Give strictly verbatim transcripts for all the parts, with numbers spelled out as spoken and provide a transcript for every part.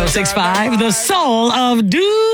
oh six five, the soul of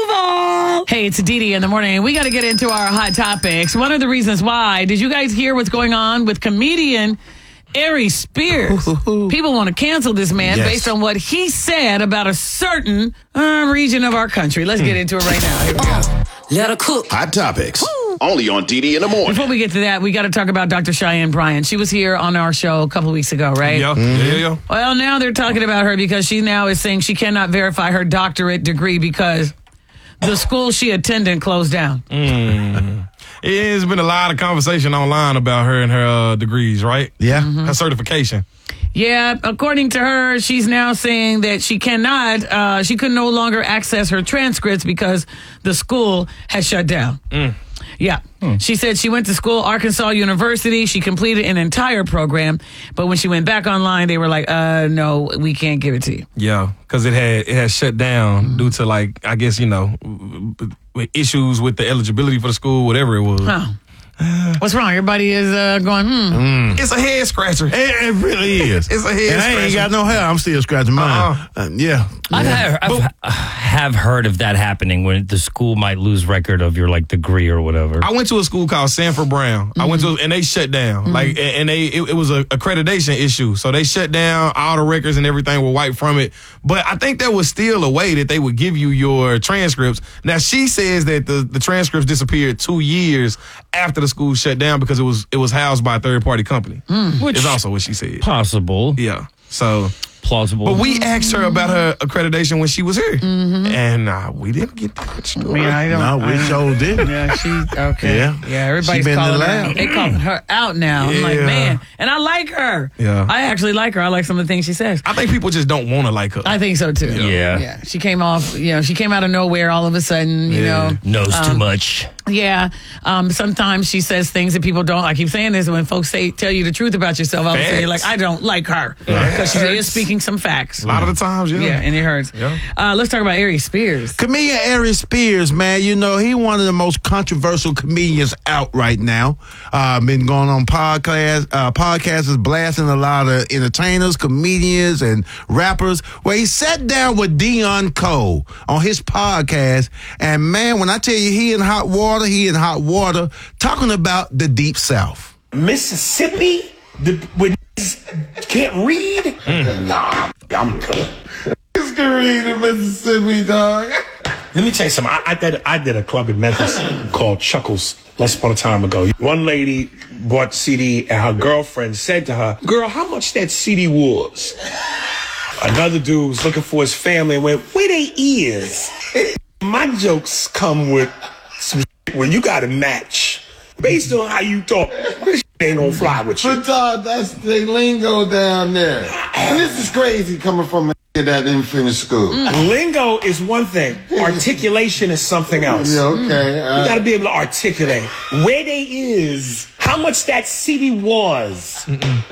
Duval. Hey, it's Dee Dee in the morning. We got to get into our hot topics. One of the reasons why, did you guys hear what's going on with comedian Aries Spears? People want to cancel this man Yes. based on what he said about a certain uh, region of our country. Let's get into it right now. Here we go. Let her cook. Hot topics. Only on D D in the morning. Before we get to that, we got to talk about Doctor Cheyenne Bryant. She was here on our show a couple weeks ago, right? Yeah, yeah, yeah, yeah. Well, now they're talking about her because she now is saying she cannot verify her doctorate degree because the school she attended closed down. Mm. There's been a lot of conversation online about her and her uh, degrees, right? Yeah. Mm-hmm. Her certification. Yeah, according to her, she's now saying that she cannot, uh, she could no longer access her transcripts because the school has shut down. Mm. Yeah. Hmm. She said she went to school, Arkansas University. She completed an entire program, but when she went back online, they were like, uh, no, we can't give it to you. Yeah, because it had it had shut down Mm-hmm. due to, like, I guess, you know, with issues with the eligibility for the school, whatever it was. Oh. What's wrong? Everybody is uh, going, hmm. Mm. It's a head scratcher. It, it really is. It's a head and scratcher. I ain't got no hair. I'm still scratching mine. Uh-uh. Uh, yeah. I've, yeah. had, I've uh, have heard of that happening when the school might lose record of your like degree or whatever. I went to a school called Sanford Brown. Mm-hmm. I went to, and they shut down. Mm-hmm. Like, and and they, it, it was a accreditation issue. So they shut down. All the records and everything were wiped from it. But I think there was still a way that they would give you your transcripts. Now she says that the, the transcripts disappeared two years after the school shut down because it was it was housed by a third party company. Which Is also what she said. possible, Yeah. So. plausible. But we asked her about her accreditation when she was here, and uh, we didn't get that story. Yeah, I don't. No, we I- sure did. Yeah, she okay. Yeah. yeah. Everybody's She been in calling the her. lab. They calling her out now. I'm like, Yeah. man, and I like her. Yeah. I actually like her. I like some of the things she says. I think people just don't want to like her. I think so too. Yeah. yeah. She came off. You know, she came out of nowhere all of a sudden. You Yeah. know, knows too much. yeah. Um, sometimes she says things that people don't. I keep saying this when folks say tell you the truth about yourself. All of a sudden you're like, Facts. I don't like her because she is speaking some facts. A lot of the times, yeah. Yeah, and it hurts. Yeah. Uh, let's talk about Aries Spears. Comedian Aries Spears, man, you know, he one of the most controversial comedians out right now. Uh, been going on podcast, uh, podcasts, is blasting a lot of entertainers, comedians, and rappers. Where he sat down with Dion Cole on his podcast, and man, when I tell you he in hot water, he in hot water, talking about the Deep South. Mississippi, the, when can't read? Nah, I'm good. Can read in Mississippi, dog. Let me tell you something. I, I did I did a club in Memphis called Chuckles less upon a time ago. One lady bought the C D and her girlfriend said to her, "Girl, how much that C D was?" Another dude was looking for his family and went, "Where they is?" My jokes come with some where you got to match based on how you talk. This ain't gonna fly with you. But Todd, that's the lingo down there. And this is crazy coming from a that didn't finish school. Lingo is one thing. Articulation is something else. Yeah, okay. You Uh, gotta be able to articulate where they is, how much that C D was.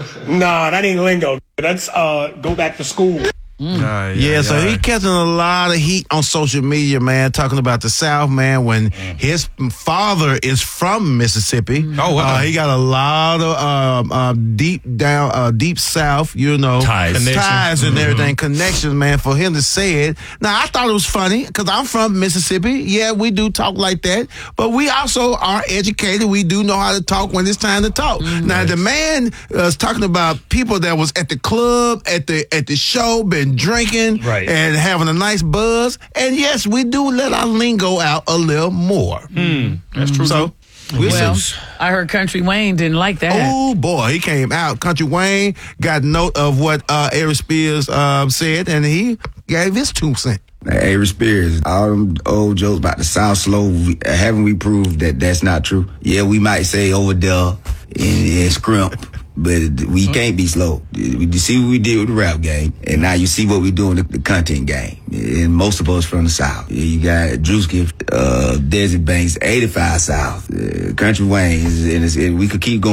Nah, that ain't lingo. That's uh, go back to school. Uh, Yeah, so he catching a lot of heat on social media, man, talking about the South, man, when his father is from Mississippi. Oh, wow. Uh, he got a lot of um, uh, deep down, uh, deep South, you know, Ties. Connection. ties and everything, connections, man, for him to say it. Now, I thought it was funny because I'm from Mississippi. Yeah, we do talk like that, but we also are educated. We do know how to talk when it's time to talk. Now, the man uh, was talking about people that was at the club, at the at the show, been drinking Right. and having a nice buzz. And yes, we do let our lingo out a little more. That's true. So, we'll Well, see. I heard Country Wayne didn't like that. Oh boy, he came out. Country Wayne got note of what uh, Aries Spears um, said, and he gave his two cents. Aries Spears, all them old jokes about the South slow, we, haven't we proved that that's not true? Yeah, we might say over there and, and scrimp, but we can't be slow. You see what we did with the rap game, and now you see what we do in the, the content game. And most of us from the South. You got Drewski, uh, Desert Banks, eighty-five South, uh, Country Wayne, and, it's, and we could keep going.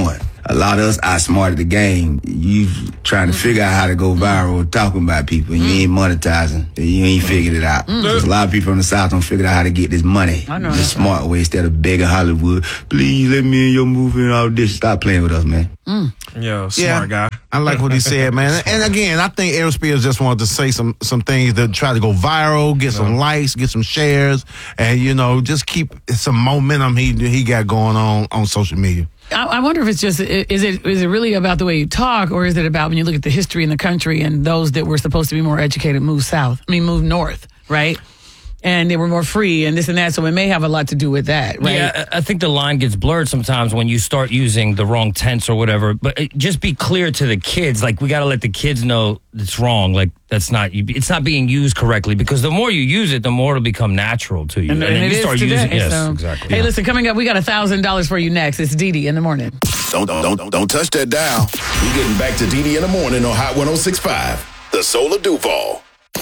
A lot of us outsmarted the game. You trying to figure out how to go viral talking about people, and you ain't monetizing. You ain't figured it out. Mm. A lot of people from the South don't figure out how to get this money the smart way instead of begging Hollywood, please let me in your movie and all this. Stop playing with us, man. Mm. Yo, smart yeah, guy. I like what he said, man. And again, I think Aries Spears just wanted to say some some things to try to go viral, get some likes, get some shares, and, you know, just keep some momentum he he got going on on social media. I, I wonder if it's just, is it is it really about the way you talk, or is it about when you look at the history in the country and those that were supposed to be more educated move south? I mean, move north, right? And they were more free and this and that, so it may have a lot to do with that, right? Yeah, I think the line gets blurred sometimes when you start using the wrong tense or whatever. But it, just be clear to the kids. Like, we got to let the kids know it's wrong. Like, that's not, it's not being used correctly, because the more you use it, the more it'll become natual to you. And, and, and then it you start is today, using it. Yes, so. exactly. Hey, yeah. listen, coming up, we got one thousand dollars for you next. It's Dee Dee in the morning. Don't, don't, don't, don't touch that dial. We're getting back to Dee Dee in the morning on Hot one oh six point five, the Soul of Duval.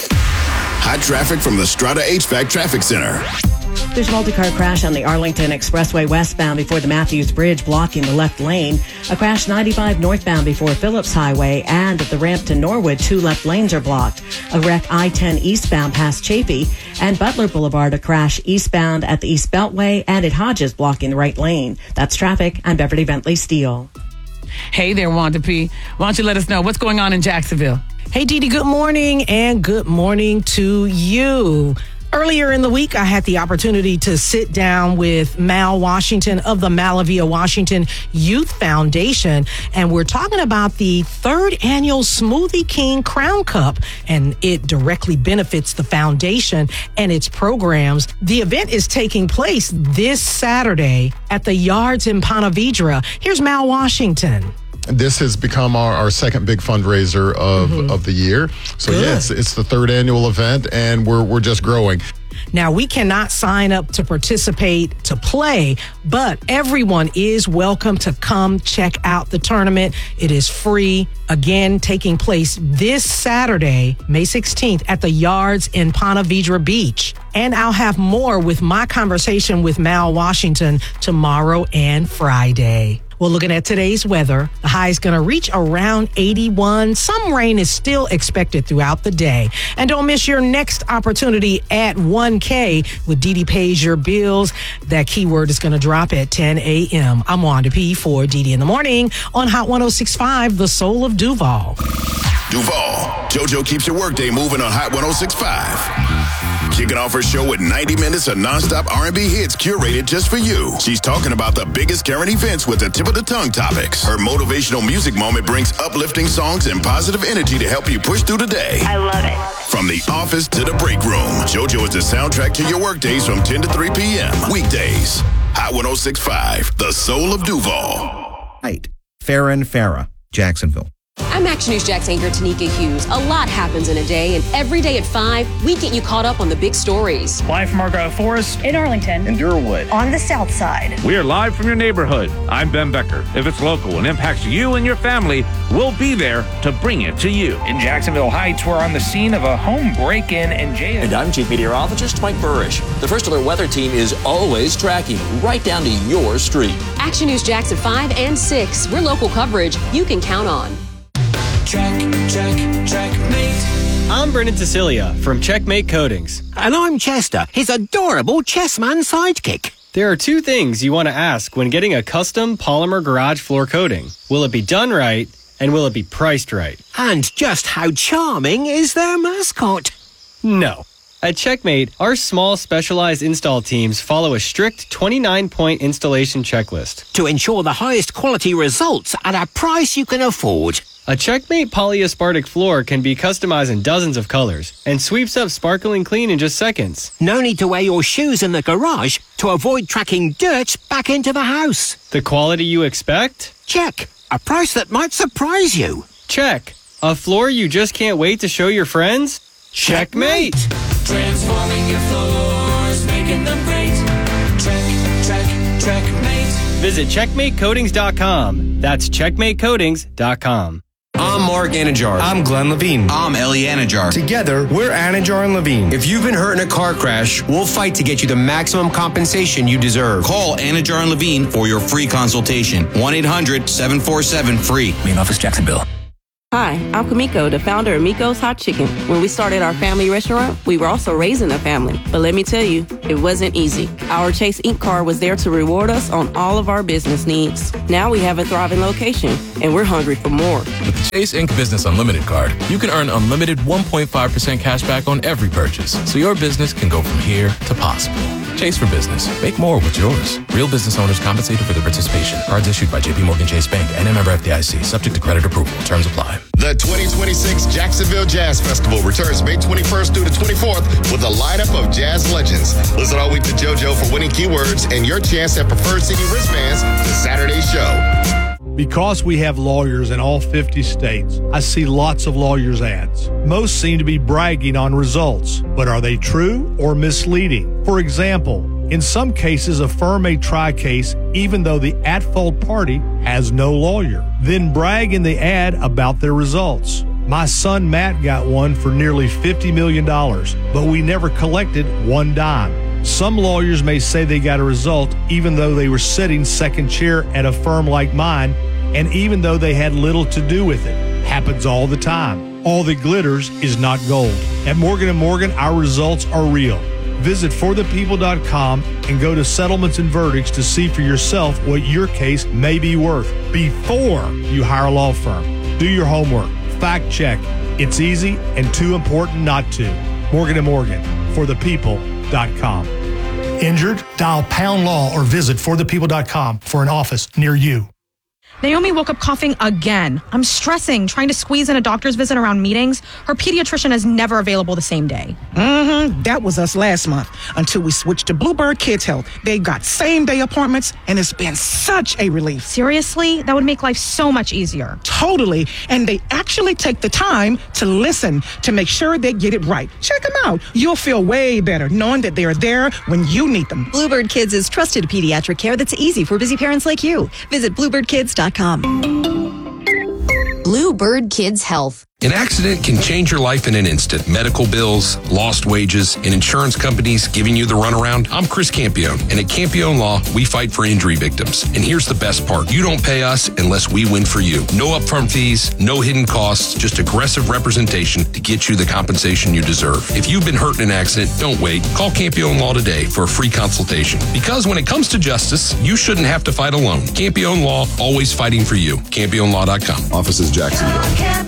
Hot traffic from the Strata H V A C Traffic Center. There's a multi-car crash on the Arlington Expressway westbound before the Matthews Bridge, blocking the left lane. A crash ninety-five northbound before Phillips Highway, and at the ramp to Norwood, two left lanes are blocked. A wreck I ten eastbound past Chafee, and Butler Boulevard, a crash eastbound at the East Beltway and at Hodges, blocking the right lane. That's traffic. I'm Beverly Bentley Steele. Hey there, Wanda P. Why don't you let us know what's going on in Jacksonville? Hey, Dee Dee, good morning, and good morning to you. Earlier in the week, I had the opportunity to sit down with Mal Washington of the Malavia Washington Youth Foundation, and we're talking about the third annual Smoothie King Crown Cup, and it directly benefits the foundation and its programs. The event is taking place this Saturday at the Yards in Ponte Vedra. Here's Mal Washington. This has become our, our second big fundraiser of, mm-hmm. of the year. So Good. yeah, it's, it's the third annual event, and we're we're just growing. Now, we cannot sign up to participate to play, but everyone is welcome to come check out the tournament. It is free. Again, taking place this Saturday, May sixteenth, at the Yards in Ponte Vedra Beach. And I'll have more with my conversation with Mal Washington tomorrow and Friday. Well, looking at today's weather, the high is going to reach around eighty-one. Some rain is still expected throughout the day. And don't miss your next opportunity at one K with Dee Dee Pays Your Bills. That keyword is going to drop at ten a.m. I'm Wanda P. for Dee Dee in the Morning on Hot one oh six point five, the Soul of Duval. Duval, JoJo keeps your workday moving on Hot one oh six point five. Kicking off her show with ninety minutes of nonstop R and B hits curated just for you. She's talking about the biggest current events with the tip of the tongue topics. Her motivational music moment brings uplifting songs and positive energy to help you push through the day. I love it. From the office to the break room, JoJo is the soundtrack to your workdays from ten to three p.m. Weekdays. Hot one oh six point five, the Soul of Duval. Right. Farrah and Farrah, Jacksonville. I'm Action News Jax anchor Tanika Hughes. A lot happens in a day, and every day at five, we get you caught up on the big stories. Live from Argyle Forest, in Arlington, in Durwood, on the south side. We are live from your neighborhood. I'm Ben Becker. If it's local and impacts you and your family, we'll be there to bring it to you. In Jacksonville Heights, we're on the scene of a home break-in and jail. And I'm Chief Meteorologist Mike Burrish. The First Alert Weather Team is always tracking right down to your street. Action News Jax at five and six. We're local coverage you can count on. Check, check, checkmate. I'm Brendan Cecilia from Checkmate Coatings. And I'm Chester, his adorable chessman sidekick. There are two things you want to ask when getting a custom polymer garage floor coating. Will it be done right, and will it be priced right? And just how charming is their mascot? No. At Checkmate, our small specialized install teams follow a strict twenty-nine point installation checklist to ensure the highest quality results at a price you can afford. A Checkmate polyaspartic floor can be customized in dozens of colors and sweeps up sparkling clean in just seconds. No need to wear your shoes in the garage to avoid tracking dirt back into the house. The quality you expect? Check. A price that might surprise you. Check. A floor you just can't wait to show your friends? Checkmate! Transforming your floors, making them great. Check, check, checkmate. Visit checkmate coatings dot com. That's checkmate coatings dot com. I'm Mark Anajar. I'm Glenn Levine. I'm Ellie Anajar. Together, we're Anajar and Levine. If you've been hurt in a car crash, we'll fight to get you the maximum compensation you deserve. Call Anajar and Levine for your free consultation. one eight hundred seven four seven free. Main office, Jacksonville. Hi, I'm Kamiko, the founder of Miko's Hot Chicken. When we started our family restaurant, we were also raising a family. But let me tell you, it wasn't easy. Our Chase Incorporated card was there to reward us on all of our business needs. Now we have a thriving location, and we're hungry for more. With the Chase Incorporated Business Unlimited card, you can earn unlimited one point five percent cash back on every purchase, so your business can go from here to possible. Chase for Business. Make more with yours. Real business owners compensated for their participation. Cards issued by J P Morgan Chase Bank and a member F D I C. Subject to credit approval. Terms apply. The twenty twenty-six Jacksonville Jazz Festival returns May twenty-first through the twenty-fourth with a lineup of jazz legends. Listen all week to JoJo for winning keywords and your chance at Preferred City wristbands to Saturday's show. Because we have lawyers in all fifty states, I see lots of lawyers' ads. Most seem to be bragging on results, but are they true or misleading? For example, in some cases, a firm may try a case even though the at-fault party has no lawyer, then brag in the ad about their results. My son Matt got one for nearly fifty million dollars, but we never collected one dime. Some lawyers may say they got a result even though they were sitting second chair at a firm like mine, and even though they had little to do with it. Happens all the time. All that glitters is not gold. At Morgan and Morgan, our results are real. Visit for the people dot com and go to settlements and verdicts to see for yourself what your case may be worth before you hire a law firm. Do your homework. Fact check. It's easy and too important not to. Morgan and Morgan, for the people dot com. Injured? Dial pound law or visit for the people dot com for an office near you. Naomi woke up coughing again. I'm stressing, trying to squeeze in a doctor's visit around meetings. Her pediatrician is never available the same day. Mm-hmm. That was us last month until we switched to Bluebird Kids Health. They got same-day appointments, and it's been such a relief. Seriously? That would make life so much easier. Totally. And they actually take the time to listen to make sure they get it right. Check them out. You'll feel way better knowing that they are there when you need them. Bluebird Kids is trusted pediatric care that's easy for busy parents like you. Visit bluebird kids dot com. Bluebird Kids Health. An accident can change your life in an instant. Medical bills, lost wages, and insurance companies giving you the runaround. I'm Chris Campione, and at Campione Law, we fight for injury victims. And here's the best part. You don't pay us unless we win for you. No upfront fees, no hidden costs, just aggressive representation to get you the compensation you deserve. If you've been hurt in an accident, don't wait. Call Campione Law today for a free consultation. Because when it comes to justice, you shouldn't have to fight alone. Campione Law, always fighting for you. Campione Law dot com. Offices Jacksonville.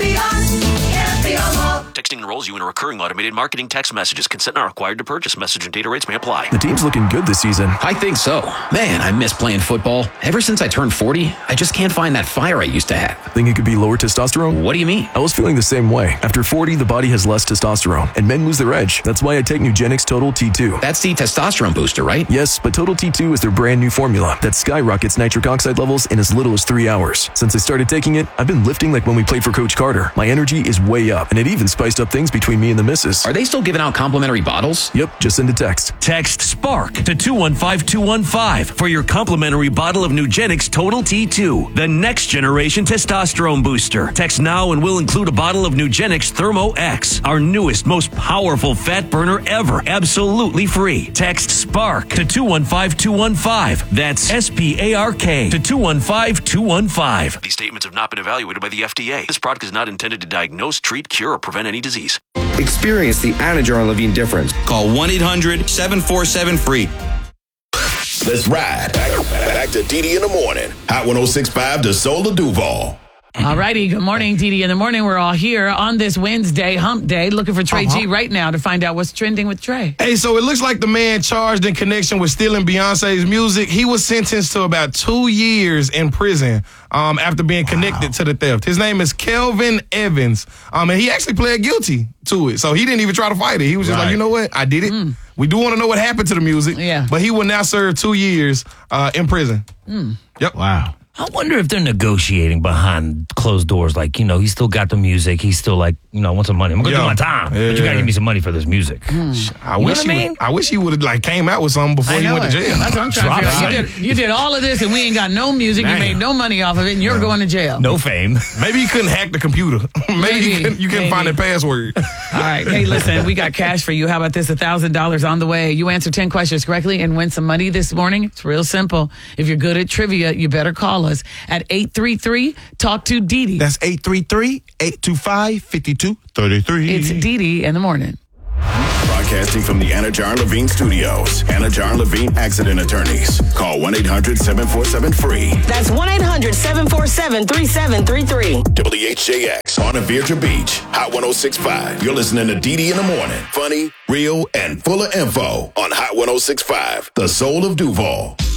Texting enrolls you in a recurring automated marketing text messages. Consent not required to purchase. Message and data rates may apply. The team's looking good this season. I think so. Man, I miss playing football. Ever since I turned forty, I just can't find that fire I used to have. Think it could be lower testosterone? What do you mean? I was feeling the same way. After forty, the body has less testosterone, and men lose their edge. That's why I take Nugenix Total T two. That's the testosterone booster, right? Yes, but Total T two is their brand new formula that skyrockets nitric oxide levels in as little as three hours. Since I started taking it, I've been lifting like when we played for Coach Carter. My energy is way up, and it even spiced up things between me and the missus. Are they still giving out complimentary bottles? Yep, just send a text. Text SPARK to two one five two one five for your complimentary bottle of Nugenix Total T two, the next generation testosterone booster. Text now and we'll include a bottle of Nugenix Thermo X, our newest, most powerful fat burner ever, absolutely free. Text SPARK to two one five two one five. That's S P A R K to two one five two one five. These statements have not been evaluated by the F D A. This product is not intended to diagnose, treat, cure, or prevent any disease. Experience the Anajar and Levine difference. Call one eight hundred seven four seven free. Let's ride. Back, back to D D in the morning. Hot one oh six point five to Solar Duval. All righty. Good morning, D D in the morning. We're all here on this Wednesday, hump day, looking for Trey uh-huh. G right now to find out what's trending with Trey. Hey, so it looks like the man charged in connection with stealing Beyonce's music, he was sentenced to about two years in prison um, after being connected wow. to the theft. His name is Kelvin Evans, um, and he actually pled guilty to it. So he didn't even try to fight it. He was just right. like, you know what? I did it. Mm. We do want to know what happened to the music, yeah. but he will now serve two years uh, in prison. Mm. Yep. Wow. I wonder if they're negotiating behind closed doors. Like, you know, he's still got the music. He's still like, you know, I want some money. I'm going to do my time. Yeah. But you got to give me some money for this music. Hmm. I You wish know he what I mean? would, I wish he would have like came out with something before I he know went it. to jail. That's what I'm trying to figure out. You did, you did all of this and we ain't got no music. Damn. You made no money off of it and you're going to jail. No fame. Maybe he couldn't hack the computer. Maybe, Maybe. you couldn't, you couldn't Maybe. find the password. All right. Hey, listen, we got cash for you. How about this? one thousand dollars on the way. You answer ten questions correctly and win some money this morning. It's real simple. If you're good at trivia, you better call us at eight three three, talk to Dee Dee. That's eight three three, eight two five, five two three three. It's Dee Dee in the morning. Broadcasting from the Anna Jar Levine Studios. Anna Jar Levine Accident Attorneys. Call one eight hundred seven four seven free. That's one eight hundred seven four seven three seven three three. W H J X on Virginia Beach. Hot one oh six point five. You're listening to Dee Dee in the morning. Funny, real, and full of info on Hot one oh six point five. The Soul of Duval.